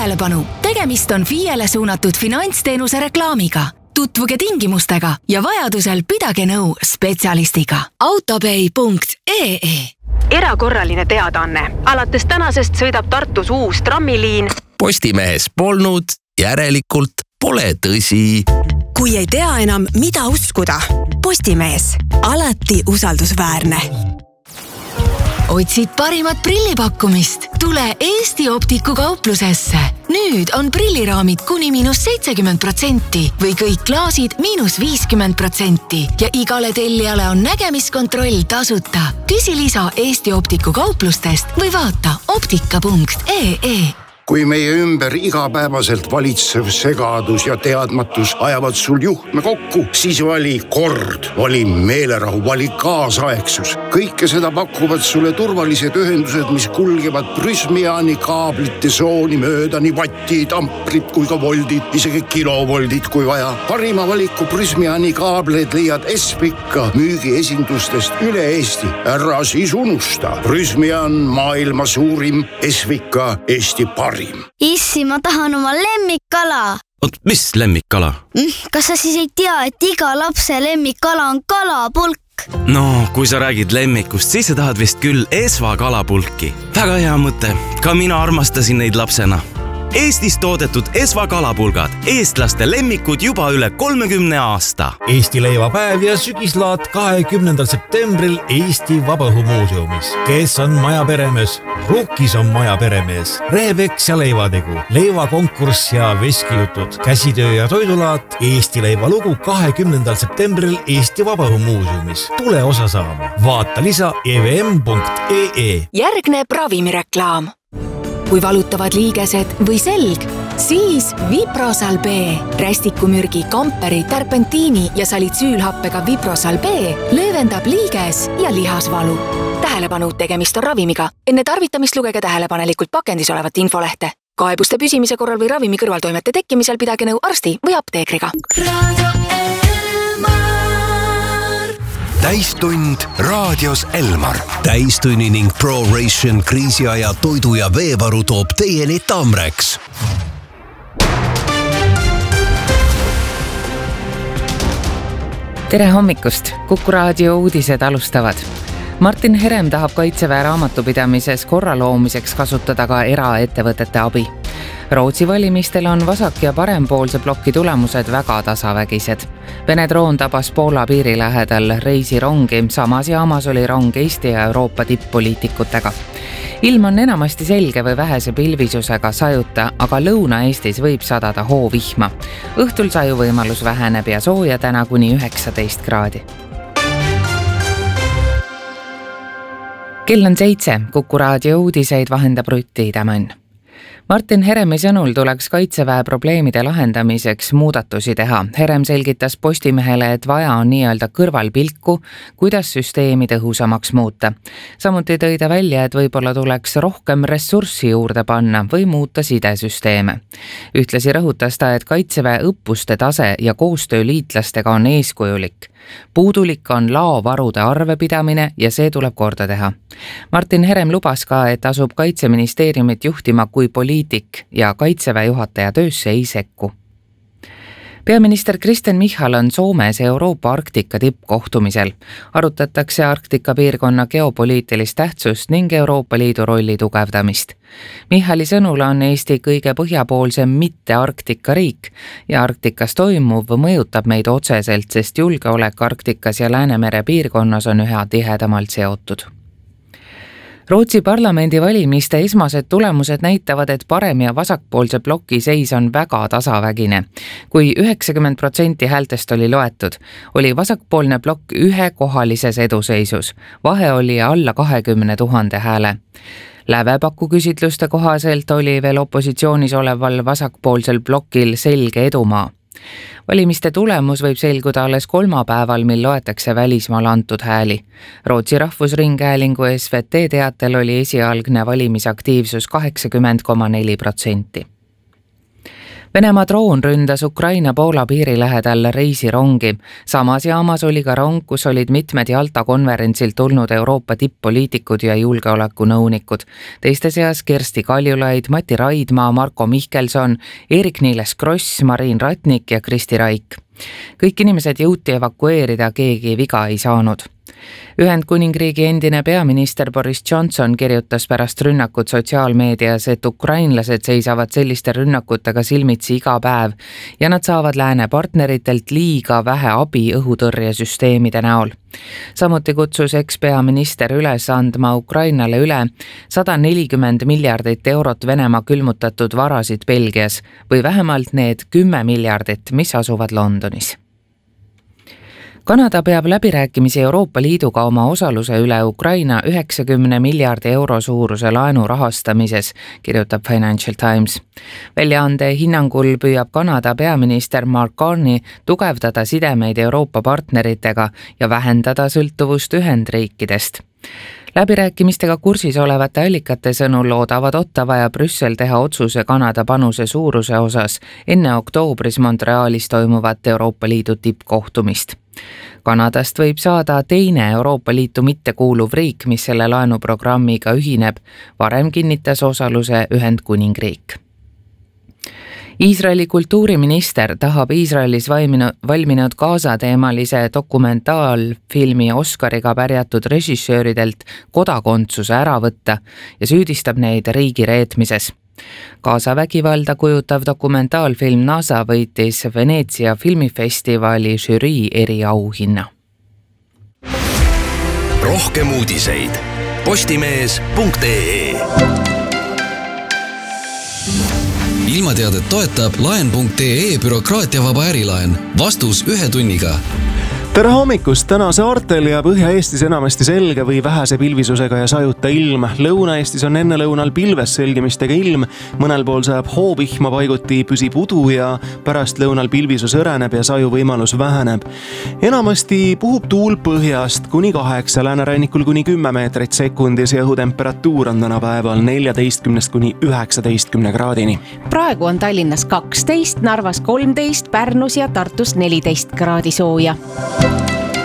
Tähelepanu! Tegemist on FIEle suunatud finantsteenuse reklaamiga. Tutvuge tingimustega ja vajadusel pidage nõu spetsialistiga. Autopay.ee Erakorraline teadaanne. Alates tänasest sõidab Tartus uus trammiliin. Postimehes polnud, järelikult pole tõsi. Kui ei tea enam, mida uskuda. Postimees. Alati usaldusväärne. Otsid parimat prillipakkumist? Tule Eesti Optiku kauplusesse. Nüüd on prilliraamid kuni -70% või kõik klaasid -50% ja igale tellijale on nägemiskontroll tasuta. Küsi lisa Eesti Optiku kauplustest või vaata optika.ee. Kui meie ümber igapäevaselt valitsev segadus ja teadmatus ajavad sul juhtme kokku, siis vali kord, vali meelerahu, vali kaasaegsus. Kõike seda pakuvad sulle turvalised ühendused, mis kulgevad Prysmiani kaablite sooni mööda nii vattid, amprid kui ka voldid, isegi kilovoldid kui vaja. Parima valiku Prysmiani kaableid leiad Espika müügiesindustest üle Eesti. Ära siis unusta. Prysmian maailma suurim, Espika Eesti parim. Issi, ma tahan oma lemmikkala. Oot, mis lemmikkala? Kas sa siis ei tea, et iga lapse lemmikkala on kalapulk? No, kui sa räägid lemmikust, siis sa tahad vist küll Esva kalapulki. Väga hea mõte. Ka mina armastasin neid lapsena. Eestis toodetud Esva kalapulgad. Eestlaste lemmikud juba üle 30 aasta. Eesti leivapäev ja sügislaat 20. septembril Eesti Vabaõhumuuseumis. Kes on maja peremees? Rukkis on maja peremees. Rehepeks ja leivategu. Leivakonkurss ja veskijutud. Käsitöö ja toidulaat. Eesti leivalugu 20. septembril Eesti Vabaõhumuuseumis. Tule osa saama. Vaata lisa evm.ee. Järgneb ravimireklaam. Kui valutavad liigesed või selg, siis Viprosal B. Rästikumürgi, kamperi, terpentiini ja salitsüülhappega Viprosal B löövendab liiges ja lihasvalu. Tähelepanu, tegemist on ravimiga. Enne tarvitamist lugege tähelepanelikult pakendis olevat infolehte. Kaebuste püsimise korral või ravimi kõrvaltoimete tekkimisel pidage nõu arsti või apteekriga. Täistund raadios Elmar. Täistunni ning ProRation kriisiaja toidu ja veevaru toob teieni Tamreks. Tere hommikust! Kuku raadio uudised alustavad. Martin Herem tahab Kaitseväe raamatupidamises korra loomiseks kasutada ka eraettevõtete abi. Rootsi valimistel on vasak- ja parempoolse ploki tulemused väga tasavägised. Vene droon tabas Poola piiri lähedal reisirongi, samas jaamas oli rong Eesti ja Euroopa tipp-poliitikutega. Ilm on enamasti selge või vähese pilvisusega sajuta, aga Lõuna-Eestis võib sadada hoovihma. Õhtul sajuvõimalus väheneb ja sooja täna kuni 19 kraadi. Kell on 7, Kuku raadio uudiseid vahendab Rutti Idamann. Martin Heremi sõnul tuleks Kaitseväe probleemide lahendamiseks muudatusi teha. Herem selgitas Postimehele, et vaja on nii-öelda kõrvalpilku, kuidas süsteemi tõhusamaks muuta. Samuti tõi ta välja, et võib-olla tuleks rohkem ressurssi juurde panna või muuta sidesüsteeme. Ühtlasi rõhutas ta, et Kaitseväe õppuste tase ja koostöö liitlastega on eeskujulik. Puudulik on laovarude arvepidamine ja see tuleb korda teha. Martin Herem lubas ka, et asub Kaitseministeeriumit juhtima kui poliitik ja Kaitseväe juhataja töösse ei sekku. Peaminister Kristen Michal on Soomes Euroopa Arktika tippkohtumisel. Arutatakse Arktika piirkonna geopoliitilist tähtsust ning Euroopa Liidu rolli tugevdamist. Michali sõnul on Eesti kõige põhjapoolsem mitte Arktika riik ja Arktikas toimuv mõjutab meid otseselt, sest julgeolek Arktikas ja Läänemere piirkonnas on üha tihedamalt seotud. Rootsi parlamendi valimiste esmased tulemused näitavad, et parem- ja vasakpoolse ploki seis on väga tasavägine. Kui 90% häältest oli loetud, oli vasakpoolne plokk ühekohalises eduseisus. Vahe oli alla 20 000 hääle. Lävepaku küsitluste kohaselt oli veel opositsioonis oleval vasakpoolsel plokil selge edumaa. Valimiste tulemus võib selguda alles kolmapäeval, mil loetakse välismaal antud hääli. Rootsi Rahvusringhäälingu SVT teatel oli esialgne valimisaktiivsus 80,4%. Venemaa droon ründas Ukraina-Poola piiri lähedal reisirongi. Samas jaamas oli ka rong, kus olid mitmed Jalta konverentsilt tulnud Euroopa tipp-poliitikud ja julgeolekunõunikud. Teiste seas Kersti Kaljulaid, Mati Raidmaa, Marko Mihkelson, Eerik-Niiles Kross, Marin Ratnik ja Kristi Raik. Kõik inimesed jõuti evakueerida, keegi viga ei saanud. Ühendkuningriigi endine peaminister Boris Johnson kirjutas pärast rünnakut sotsiaalmeedias, et ukrainlased seisavad selliste rünnakutega silmitsi iga päev ja nad saavad lääne partneritelt liiga vähe abi õhutõrjesüsteemide näol. Samuti kutsus ekspeaminister üles andma Ukrainale üle 140 miljardit eurot Venemaa külmutatud varasid Belgias või vähemalt need 10 miljardit, mis asuvad Londonis. Kanada peab läbirääkimisi Euroopa Liiduga oma osaluse üle Ukraina 90 miljardi euro suuruse laenu rahastamises, kirjutab Financial Times. Väljaande hinnangul püüab Kanada peaminister Mark Carney tugevdada sidemeid Euroopa partneritega ja vähendada sõltuvust Ühendriikidest. Läbirääkimistega kursis olevate allikate sõnul loodavad Ottawa ja Brüssel teha otsuse Kanada panuse suuruse osas enne oktoobris Montrealis toimuvat Euroopa Liidu tippkohtumist. Kanadast võib saada teine Euroopa Liitu mittekuuluv riik, mis selle laenuprogrammiga ühineb, varem kinnitas osaluse Ühendkuningriik. Iisraeli kultuuriminister tahab Iisraelis valminud Gaza-teemalise dokumentaalfilmi Oscariga pärjatud režissööridelt kodakondsuse ära võtta ja süüdistab neid riigi reetmises. Gaza vägivalda kujutav dokumentaalfilm NASA võitis Veneetsia filmifestivali žürii eriauhinna. Rohkem uudiseid postimees.ee. Ilmateadet toetab laen.ee bürokraatiavaba ärilaen. Vastus 1 tunniga. Tere hommikust! Täna saartel ja Põhja-Eestis enamasti selge või vähese pilvisusega ja sajuta ilm. Lõuna-Eestis on enne lõunal pilves selgimistega ilm. Mõnel pool sajab hoovihma, paiguti püsib udu ja pärast lõunal pilvisus õreneb ja saju võimalus väheneb. Enamasti puhub tuul põhjast kuni 8, läänerannikul kuni 10 meetrit sekundis ja õhutemperatuur on tänapäeval 14 kuni 19 kraadini. Praegu on Tallinnas 12, Narvas 13, Pärnus ja Tartus 14 kraadi sooja.